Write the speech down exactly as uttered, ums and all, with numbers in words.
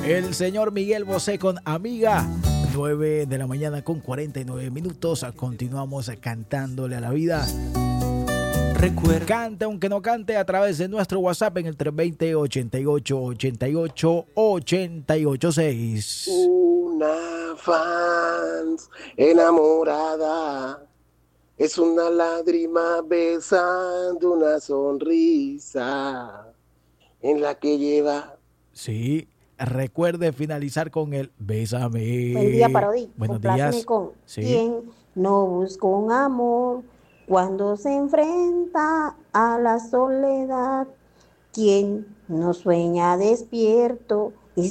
El señor Miguel Bosé con Amiga. nueve de la mañana con cuarenta y nueve minutos. Continuamos cantándole a la vida. Recuerda. Cante aunque no cante a través de nuestro WhatsApp en el tres dos cero, ochenta y ocho, ochenta y ocho, ochenta y ocho seis. Una fans enamorada es una lágrima besando una sonrisa en la que lleva. Sí, recuerde finalizar con el Bésame. Buen día, Parodi. Buenos Complázeme días. con Sí. quien no busca un amor cuando se enfrenta a la soledad. Quien no sueña despierto